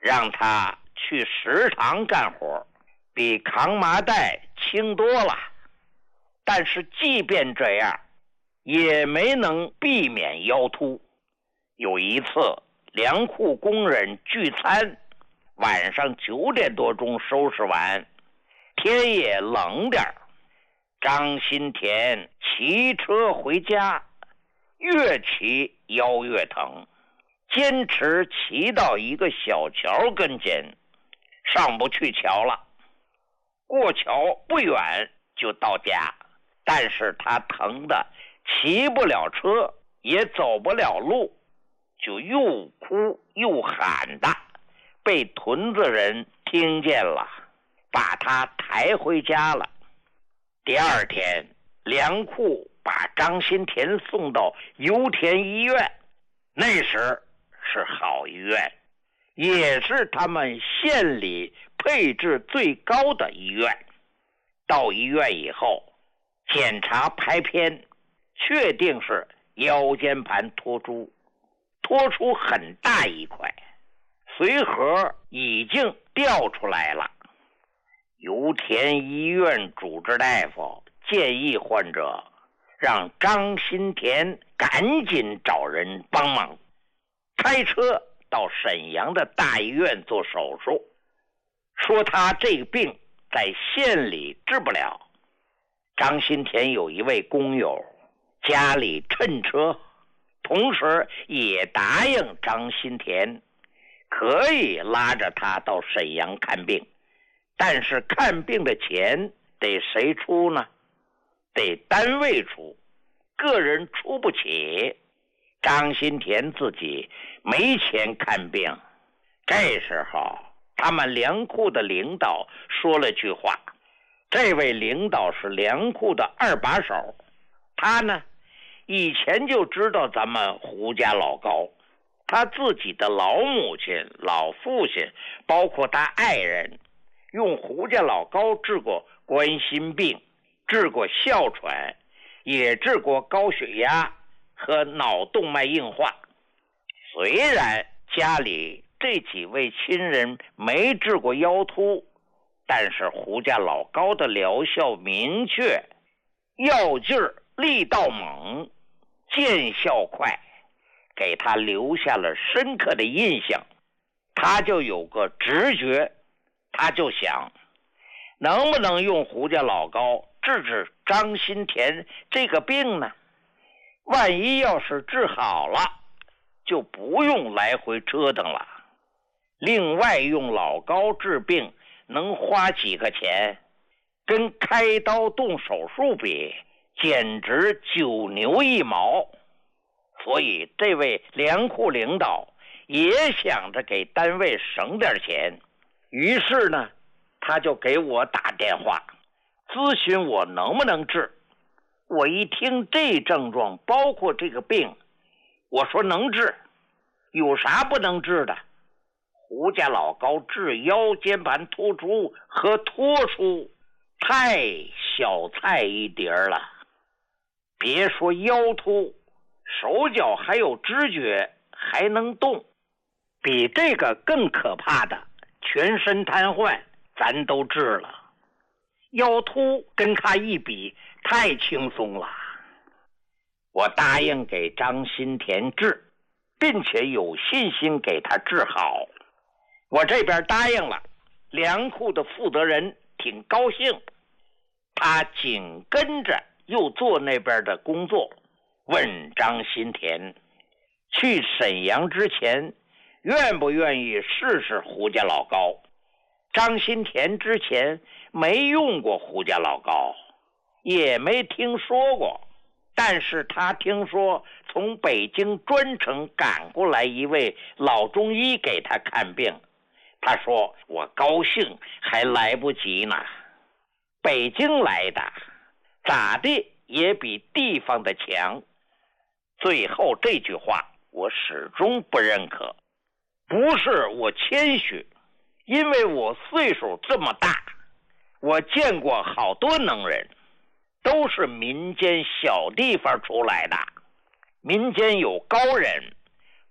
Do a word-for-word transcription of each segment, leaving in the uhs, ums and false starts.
让他去食堂干活，比扛麻袋轻多了。但是即便这样，也没能避免腰突。有一次，粮库工人聚餐，晚上九点多钟收拾完，天也冷点儿。张新田骑车回家，越骑腰越疼，坚持骑到一个小桥跟前，上不去桥了。过桥不远就到家，但是他疼得骑不了车，也走不了路，就又哭又喊的，被屯子人听见了，把他抬回家了。第二天，粮库把张新田送到油田医院，那时是好医院，也是他们县里配置最高的医院。到医院以后，检查拍片，确定是腰间盘脱出，脱出很大一块，髓核已经掉出来了。油田医院主治大夫建议患者让张新田赶紧找人帮忙，开车到沈阳的大医院做手术，说他这个病在县里治不了。张新田有一位工友家里趁车，同时也答应张新田可以拉着他到沈阳看病，但是看病的钱得谁出呢？得单位出，个人出不起。张新田自己没钱看病。这时候他们粮库的领导说了句话，这位领导是粮库的二把手，他呢以前就知道咱们胡家老高，他自己的老母亲老父亲包括他爱人用胡家老高治过冠心病，治过哮喘，也治过高血压和脑动脉硬化。虽然家里这几位亲人没治过腰突，但是胡家老高的疗效明确，药劲儿力道猛，见效快，给他留下了深刻的印象。他就有个直觉，他就想能不能用胡家老高治治张新田这个病呢？万一要是治好了，就不用来回折腾了。另外用老高治病能花几个钱，跟开刀动手术比，简直九牛一毛。所以这位粮库领导也想着给单位省点钱，于是呢他就给我打电话咨询我能不能治。我一听这症状包括这个病，我说能治，有啥不能治的？胡家老高治腰间盘突出和脱出太小菜一碟了，别说腰突，手脚还有知觉，还能动。比这个更可怕的全身瘫痪咱都治了，腰突跟他一比太轻松了。我答应给张新田治，并且有信心给他治好。我这边答应了，粮库的负责人挺高兴，他紧跟着又做那边的工作，问张新田去沈阳之前愿不愿意试试胡家老高。张新田之前没用过胡家老高，也没听说过，但是他听说从北京专程赶过来一位老中医给他看病，他说我高兴还来不及呢。北京来的咋地也比地方的强。最后这句话我始终不认可，不是我谦虚，因为我岁数这么大，我见过好多能人，都是民间小地方出来的。民间有高人，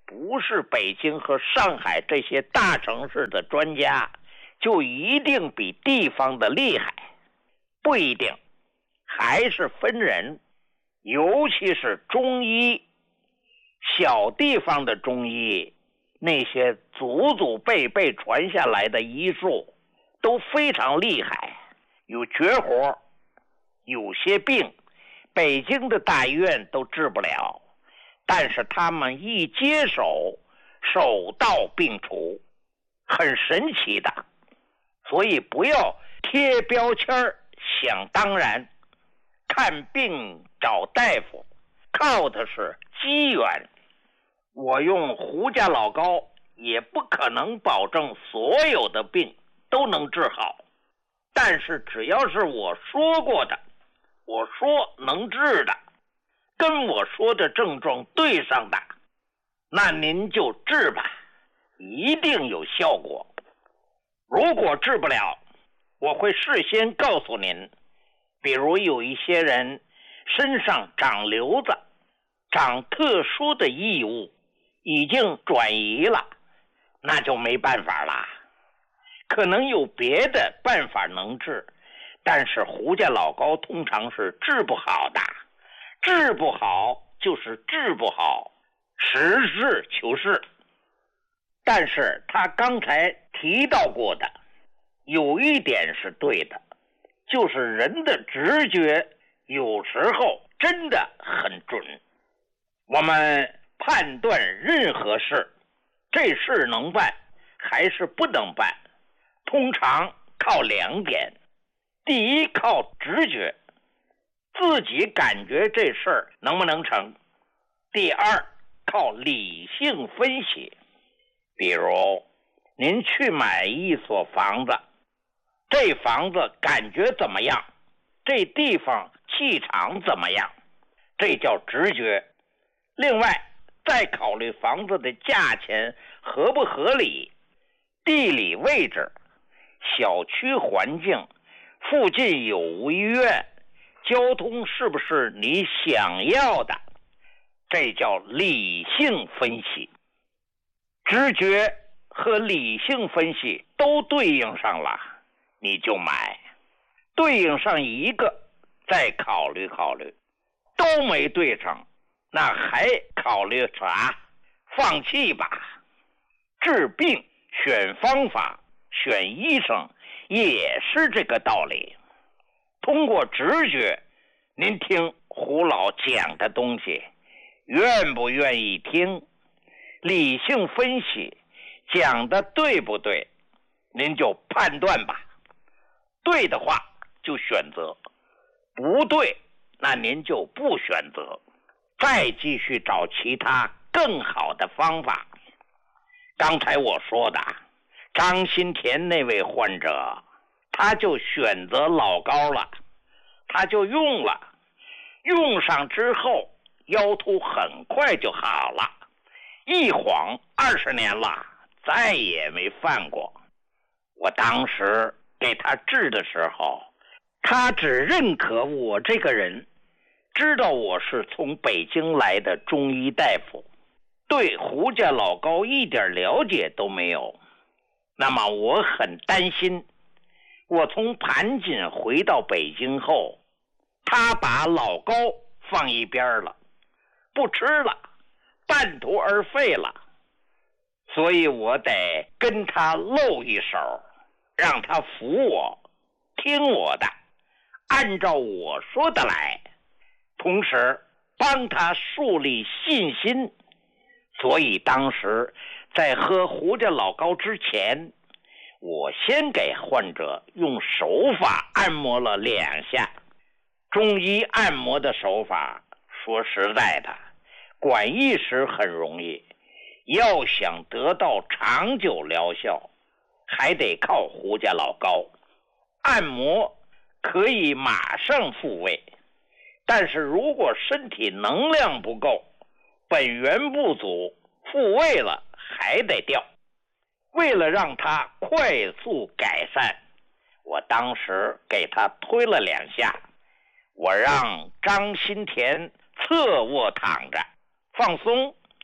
不是北京和上海这些大城市的专家，就一定比地方的厉害，不一定，还是分人，尤其是中医，小地方的中医，那些祖祖辈辈传下来的医术都非常厉害，有绝活，有些病北京的大医院都治不了，但是他们一接手，手到病除，很神奇的。所以不要贴标签想当然，看病找大夫靠的是机缘。我用胡家老膏也不可能保证所有的病都能治好，但是只要是我说过的，我说能治的，跟我说的症状对上的，那您就治吧，一定有效果。如果治不了，我会事先告诉您，比如有一些人身上长瘤子，长特殊的异物，已经转移了，那就没办法了。可能有别的办法能治，但是胡家老膏通常是治不好的，治不好就是治不好，实事求是。但是他刚才提到过的有一点是对的，就是人的直觉有时候真的很准。我们判断任何事，这事能办还是不能办，通常靠两点。第一，靠直觉，自己感觉这事儿能不能成。第二，靠理性分析。比如您去买一所房子，这房子感觉怎么样，这地方气场怎么样，这叫直觉。另外再考虑房子的价钱合不合理，地理位置，小区环境，附近有无医院，交通是不是你想要的，这叫理性分析。直觉和理性分析都对应上了，你就买。对应上一个，再考虑考虑，都没对上，那还考虑啥？放弃吧。治病选方法，选医生也是这个道理。通过直觉，您听胡老讲的东西，愿不愿意听？理性分析，讲的对不对？您就判断吧。对的话就选择，不对，那您就不选择，再继续找其他更好的方法。刚才我说的张新田那位患者，他就选择老膏了，他就用了，用上之后腰突很快就好了，一晃二十年了，再也没犯过。我当时给他治的时候，他只认可我这个人，知道我是从北京来的中医大夫，对胡家老膏一点了解都没有。那么我很担心，我从盘锦回到北京后，他把老膏放一边了，不吃了，半途而废了，所以我得跟他露一手，让他服我，听我的，按照我说的来，同时帮他树立信心。所以当时在喝胡家老膏之前，我先给患者用手法按摩了两下。中医按摩的手法，说实在的，管一时很容易，要想得到长久疗效，还得靠胡家老膏。按摩可以马上复位，但是如果身体能量不够，本源不足，复位了还得掉。为了让他快速改善，我当时给他推了两下，我让张新田侧卧躺着放松，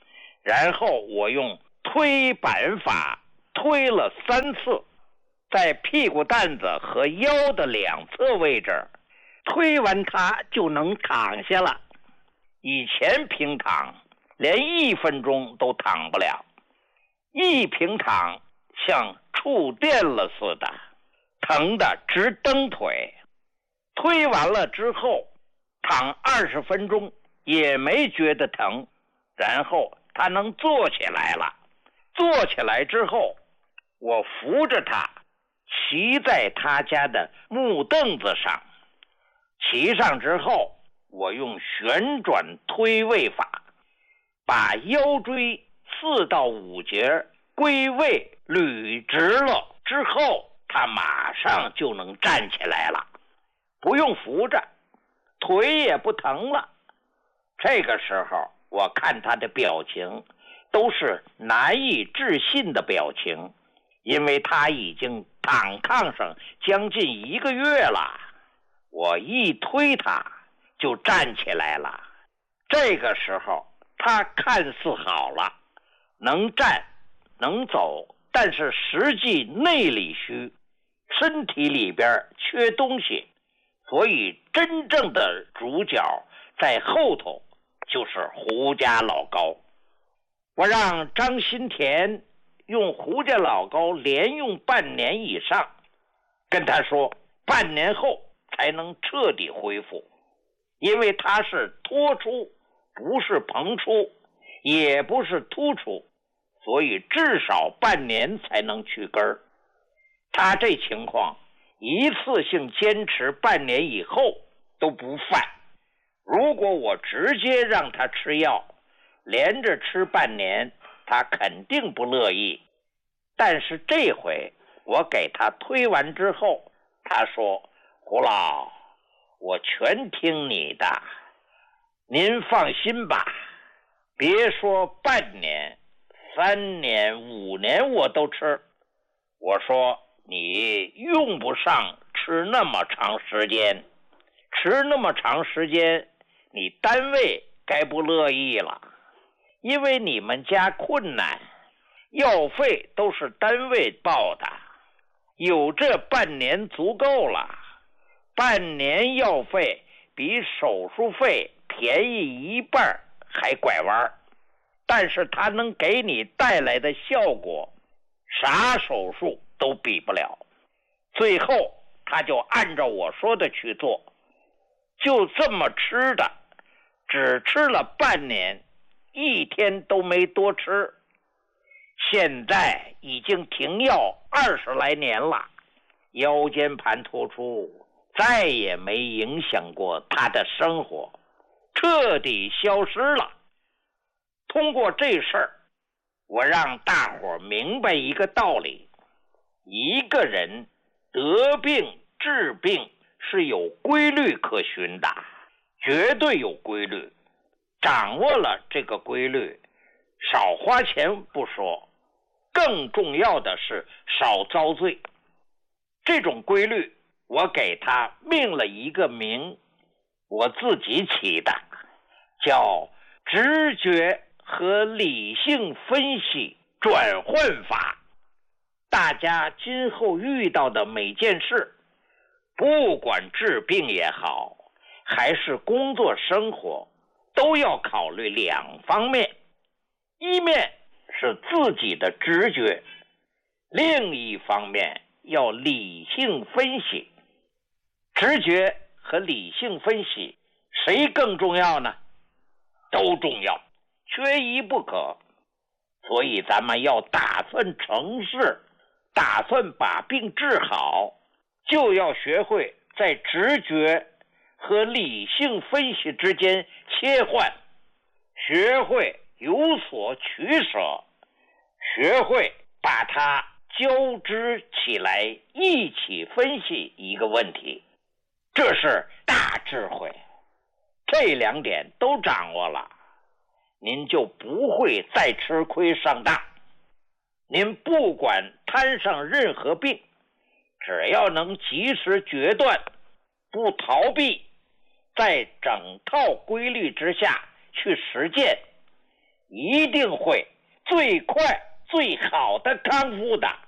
然后我用推板法推了三次，在屁股蛋子和腰的两侧位置，推完它就能躺下了。以前平躺连一分钟都躺不了，一平躺像触电了似的，疼得直蹬腿。推完了之后躺二十分钟也没觉得疼，然后他能坐起来了。坐起来之后，我扶着他骑在他家的木凳子上，骑上之后，我用旋转推位法把腰椎四到五节归位捋直了之后，他马上就能站起来了，不用扶着，腿也不疼了。这个时候我看他的表情都是难以置信的表情，因为他已经躺炕上将近一个月了。我一推他就站起来了。这个时候他看似好了，能站能走，但是实际内里虚，身体里边缺东西，所以真正的主角在后头，就是胡家老高。我让张新田用胡家老高连用半年以上，跟他说半年后才能彻底恢复，因为他是脱出，不是膨出，也不是突出，所以至少半年才能去根儿。他这情况一次性坚持半年以后都不犯，如果我直接让他吃药连着吃半年，他肯定不乐意。但是这回我给他推完之后，他说胡老，我全听你的，您放心吧，别说半年三年五年我都吃。我说你用不上吃那么长时间，吃那么长时间你单位该不乐意了，因为你们家困难，药费都是单位报的，有这半年足够了。半年药费比手术费便宜一半还拐弯，但是它能给你带来的效果啥手术都比不了。最后他就按照我说的去做，就这么吃的，只吃了半年，一天都没多吃。现在已经停药二十来年了，腰间盘突出再也没影响过他的生活，彻底消失了。通过这事儿，我让大伙明白一个道理，一个人得病治病是有规律可循的，绝对有规律。掌握了这个规律，少花钱不说，更重要的是少遭罪。这种规律我给他命了一个名，我自己起的，叫直觉和理性分析转换法。大家今后遇到的每件事，不管治病也好，还是工作生活，都要考虑两方面，一面是自己的直觉，另一方面要理性分析。直觉和理性分析谁更重要呢？都重要，缺一不可。所以咱们要打算成事，打算把病治好，就要学会在直觉和理性分析之间切换，学会有所取舍，学会把它交织起来，一起分析一个问题，这是大智慧。这两点都掌握了，您就不会再吃亏上当。您不管摊上任何病，只要能及时决断，不逃避，在整套规律之下去实践， 一定会最快最好的康复的。